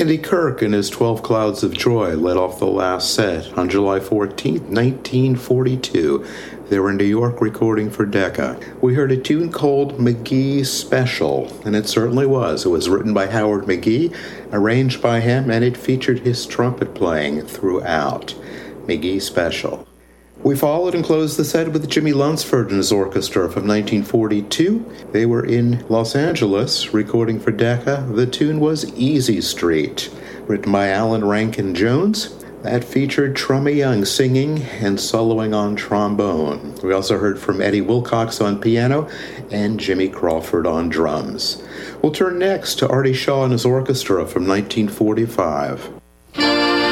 Andy Kirk and his 12 Clouds of Joy led off the last set on July 14th, 1942. They were in New York recording for Decca. We heard a tune called McGee Special, and it certainly was. It was written by Howard McGee, arranged by him, and it featured his trumpet playing throughout. McGee Special. We followed and closed the set with Jimmy Lunceford and his orchestra from 1942. They were in Los Angeles recording for Decca. The tune was Easy Street, written by Alan Rankin Jones. That featured Trummy Young singing and soloing on trombone. We also heard from Eddie Wilcox on piano and Jimmy Crawford on drums. We'll turn next to Artie Shaw and his orchestra from 1945.